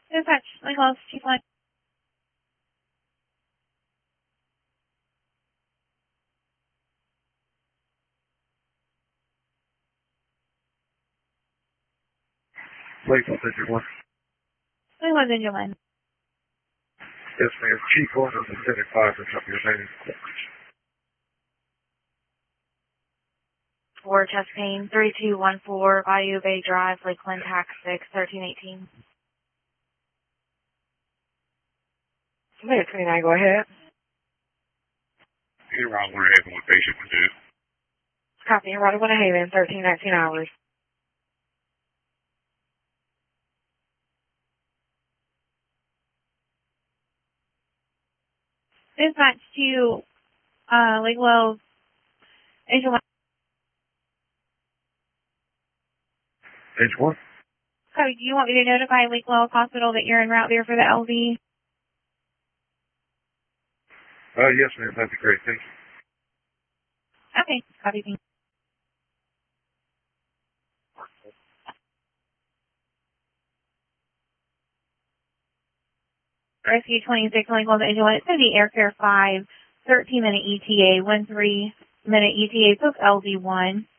Dispatch, Lake Wells, Chief Line. Lake Wells, Engine 1. Lake Wells, Engine 1. Yes, ma'am. Chief 1 of Lieutenant 5 for your name. For Chastain, 3214, Bayou Bay Drive, Lakeland, Tax 6, 1318. Somebody at 29, go ahead. You're wrong, we're having with patient 2. Copy, Rodder Winter Haven, 1319 hours. Dispatch to Lake Wells, Engine 1. Engine 1? So, do you want me to notify Lake Wells Hospital that you're en route there for the LV? Yes, ma'am. That'd be great. Thank you. Okay, copy. Thanks. Rescue 26, Lake Wells, Engine 1. It's going to be Airfare 5, 13-minute ETA, 13-minute ETA, book LV1.